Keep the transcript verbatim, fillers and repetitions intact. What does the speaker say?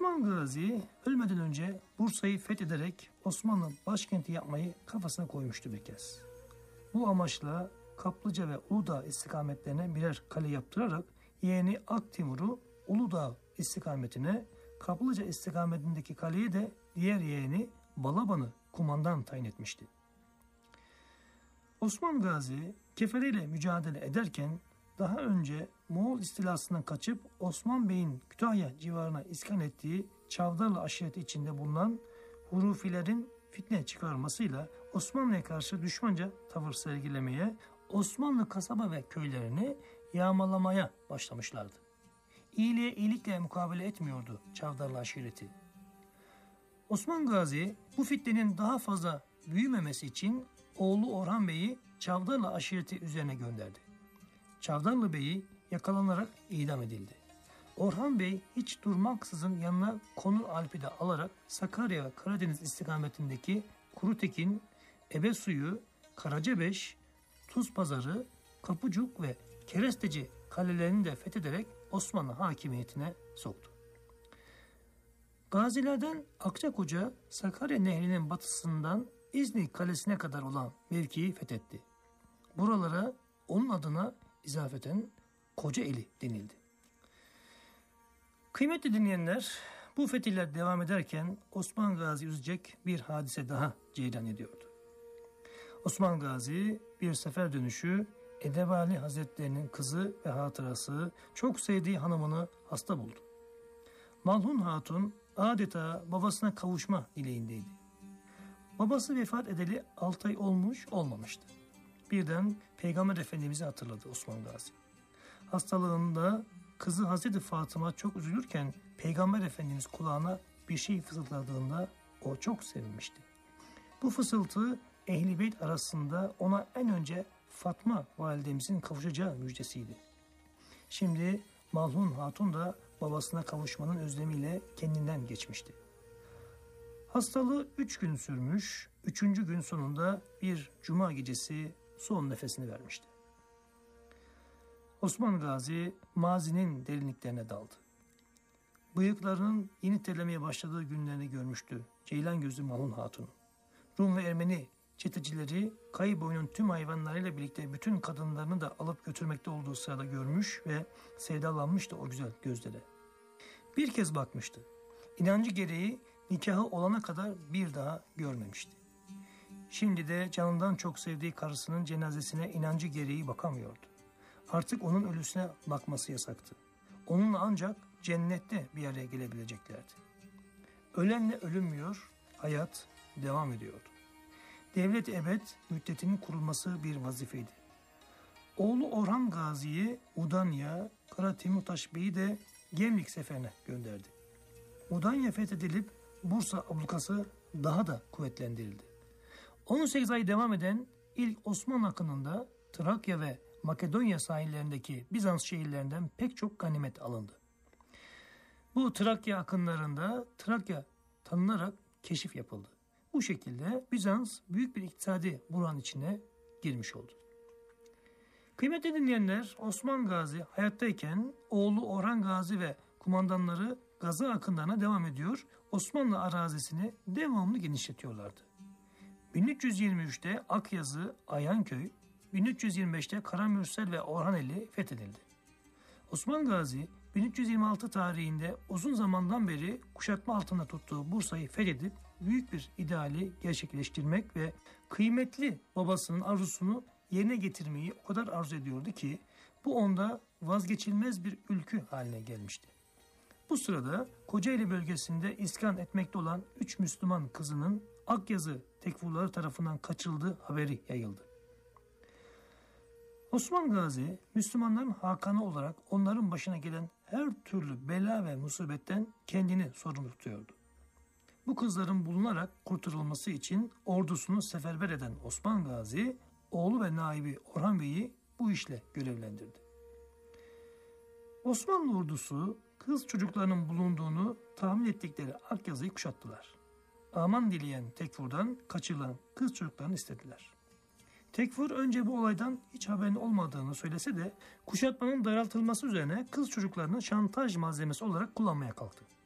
Osman Gazi ölmeden önce Bursa'yı fethederek Osmanlı başkenti yapmayı kafasına koymuştu bir kez. Bu amaçla Kaplıca ve Uludağ istikametlerine birer kale yaptırarak yeğeni Aktimur'u Uludağ istikametine, Kaplıca istikametindeki kaleye de diğer yeğeni Balaban'ı kumandan tayin etmişti. Osman Gazi kefeleyle mücadele ederken daha önce Moğol istilasından kaçıp Osman Bey'in Kütahya civarına iskan ettiği Çavdarlı aşireti içinde bulunan Hurufilerin fitne çıkarmasıyla Osmanlı'ya karşı düşmanca tavır sergilemeye, Osmanlı kasaba ve köylerini yağmalamaya başlamışlardı. İyiliğe iyilikle mukabele etmiyordu Çavdarlı aşireti. Osman Gazi bu fitnenin daha fazla büyümemesi için oğlu Orhan Bey'i Çavdarlı aşireti üzerine gönderdi. Çavdarlı Bey'i yakalanarak idam edildi. Orhan Bey hiç durmaksızın yanına Konur Alp'i de alarak Sakarya ve Karadeniz istikametindeki Kurutekin, Ebesuyu, Karacabeş, Tuzpazarı, Kapıcuk ve Keresteci kalelerini de fethederek Osmanlı hakimiyetine soktu. Gazilerden Akçakoca, Sakarya Nehri'nin batısından İznik Kalesi'ne kadar olan mevkiyi fethetti. Buralara onun adına izafeten Kocaeli denildi. Kıymetli dinleyenler, bu fetihler devam ederken Osman Gazi üzecek bir hadise daha cereyan ediyordu. Osman Gazi bir sefer dönüşü Edebali Hazretlerinin kızı ve hatırası çok sevdiği hanımını hasta buldu. Malhun Hatun adeta babasına kavuşma dileğindeydi. Babası vefat edeli altı ay olmuş olmamıştı. Birden Peygamber Efendimiz'i hatırladı Osman Gazi. Hastalığında kızı Hazreti Fatıma çok üzülürken Peygamber Efendimiz kulağına bir şey fısıldadığında o çok sevinmişti. Bu fısıltı Ehl-i Beyt arasında ona en önce Fatma validemizin kavuşacağı müjdesiydi. Şimdi Malhun Hatun da babasına kavuşmanın özlemiyle kendinden geçmişti. Hastalığı üç gün sürmüş, üçüncü gün sonunda bir cuma gecesi son nefesini vermişti. Osman Gazi mazinin derinliklerine daldı. Bıyıklarının yeni terlemeye başladığı günlerini görmüştü Ceylan gözlü Malhun Hatun. Rum ve Ermeni çetecileri Kayıboyunun tüm hayvanlarıyla birlikte bütün kadınlarını da alıp götürmekte olduğu sırada görmüş ve sevdalanmıştı o güzel gözlere. Bir kez bakmıştı. İnancı gereği nikahı olana kadar bir daha görmemişti. Şimdi de canından çok sevdiği karısının cenazesine inancı gereği bakamıyordu. Artık onun ölüsüne bakması yasaktı. Onunla ancak cennette bir araya gelebileceklerdi. Ölenle ölünmüyor, hayat devam ediyordu. Devlet ebed müddetinin kurulması bir vazifeydi. Oğlu Orhan Gazi'yi Mudanya, Kara Timurtaş Bey'i de Gemlik seferine gönderdi. Mudanya fethedilip Bursa ablukası daha da kuvvetlendirildi. on sekiz ay devam eden ilk Osmanlı akınında Trakya ve Makedonya sahillerindeki Bizans şehirlerinden pek çok ganimet alındı. Bu Trakya akınlarında Trakya tanınarak keşif yapıldı. Bu şekilde Bizans büyük bir iktisadi buhran içine girmiş oldu. Kıymetli dinleyenler, Osman Gazi hayattayken oğlu Orhan Gazi ve kumandanları Gaza akınlarına devam ediyor, Osmanlı arazisini devamlı genişletiyorlardı. bin üç yüz yirmi üçte Akyazı, Ayhanköy, bin üç yüz yirmi beşte Karamürsel ve Orhaneli fethedildi. Osman Gazi bin üç yüz yirmi altı tarihinde uzun zamandan beri kuşatma altında tuttuğu Bursa'yı fethedip büyük bir ideali gerçekleştirmek ve kıymetli babasının arzusunu yerine getirmeyi o kadar arzu ediyordu ki bu onda vazgeçilmez bir ülkü haline gelmişti. Bu sırada Kocaeli bölgesinde iskan etmekte olan üç Müslüman kızının Akyazı tekfurları tarafından kaçırıldığı haberi yayıldı. Osman Gazi, Müslümanların hakanı olarak onların başına gelen her türlü bela ve musibetten kendini sorumlu tutuyordu. Bu kızların bulunarak kurtarılması için ordusunu seferber eden Osman Gazi, oğlu ve naibi Orhan Bey'i bu işle görevlendirdi. Osmanlı ordusu kız çocuklarının bulunduğunu tahmin ettikleri Akyazı'yı kuşattılar. Aman dileyen Tekfur'dan kaçırılan kız çocuklarını istediler. Tekfur önce bu olaydan hiç haberin olmadığını söylese de kuşatmanın daraltılması üzerine kız çocuklarını şantaj malzemesi olarak kullanmaya kalktı.